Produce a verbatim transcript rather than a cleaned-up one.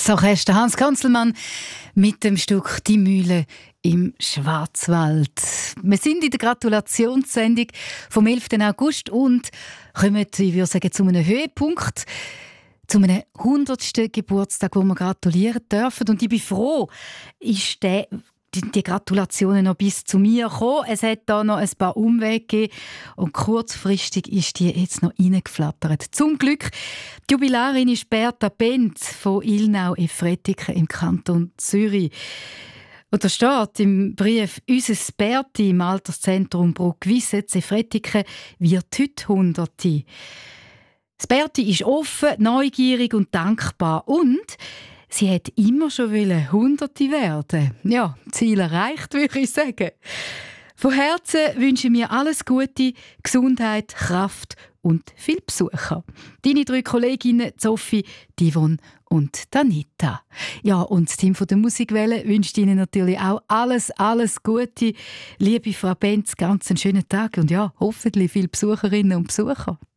Das Orchester Hans Kanzelmann mit dem Stück «Die Mühle im Schwarzwald». Wir sind in der Gratulationssendung vom elften August und kommen, ich würde sagen, zu einem Höhepunkt, zu einem hundertsten Geburtstag, wo wir gratulieren dürfen. Und ich bin froh, ist der Die, die Gratulationen noch bis zu mir gekommen. Es hat da noch ein paar Umwege gegeben und kurzfristig ist die jetzt noch reingeflattert. Zum Glück, die Jubilarin ist Berta Benz von Ilnau-Efretiken im Kanton Zürich. Und da steht im Brief, unser Berti im Alterszentrum Bruck-Wissetz-Efretiken wird heute Hunderte. Das Berti ist offen, neugierig und dankbar und sie hat immer schon Hunderte werden. Ja, Ziel erreicht, würde ich sagen. Von Herzen wünsche ich mir alles Gute, Gesundheit, Kraft und viel Besucher. Deine drei Kolleginnen Sophie, Divon und Danita. Ja, und das Team von der Musikwelle wünscht Ihnen natürlich auch alles, alles Gute. Liebe Frau Benz, ganz einen schönen Tag und ja, hoffentlich viele Besucherinnen und Besucher.